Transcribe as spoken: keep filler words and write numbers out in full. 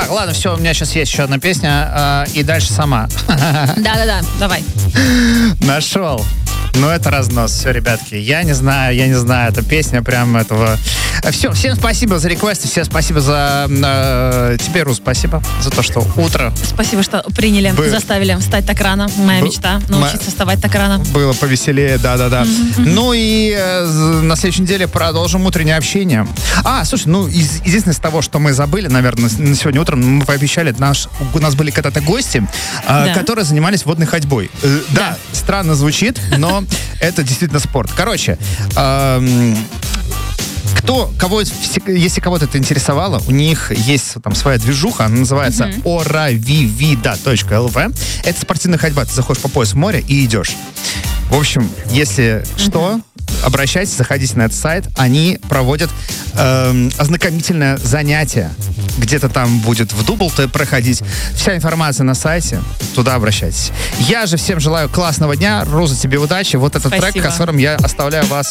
Так, ладно, все, у меня сейчас есть еще одна песня, э, и дальше сама. Да-да-да, давай. Нашел. Ну, это разнос. Все, ребятки, я не знаю, я не знаю. Это песня прям этого... Все, всем спасибо за реквесты, всем спасибо за... Э, тебе, Рус, спасибо за то, что утро... Спасибо, что приняли, Бы... заставили встать так рано. Моя Бы... мечта, научиться М... вставать так рано. Было повеселее, да-да-да. Mm-hmm. Ну и э, на следующей неделе продолжим утреннее общение. А, слушай, ну, из, единственное из того, что мы забыли, наверное, на сегодня утром, мы пообещали, наш, у нас были когда-то гости, э, да. которые занимались водной ходьбой. Э, да, да, странно звучит, но это действительно спорт. Короче, эм, кто, кого, если кого-то это интересовало, у них есть там своя движуха, она называется mm-hmm. оравивида точка эл ви. Это спортивная ходьба. Ты заходишь по пояс в море и идешь. В общем, если mm-hmm. что, обращайтесь, заходите на этот сайт. Они проводят эм, ознакомительное занятие. Где-то там будет в Дублте проходить. Вся информация на сайте. Туда обращайтесь. Я же всем желаю классного дня. Роза, тебе удачи. Вот этот Спасибо. Трек, которым я оставляю вас